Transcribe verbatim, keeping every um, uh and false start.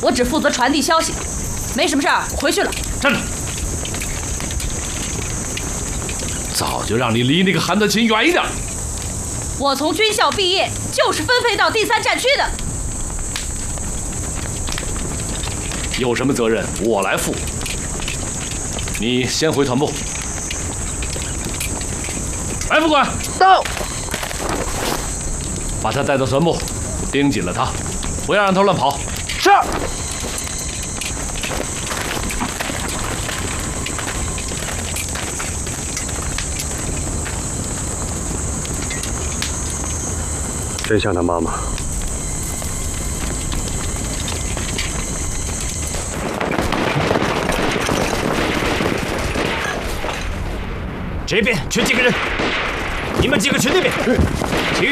我只负责传递消息，没什么事儿，回去了。 站住！早就让你离那个韩德勤远一点。 我从军校毕业，就是分配到第三战区的。 有什么责任我来负。你先回团部。哎，副官， 到。 把他带到团部，盯紧了他，不要让他乱跑。 是。 真像他妈妈。 这边缺几个人，你们几个去那边，其余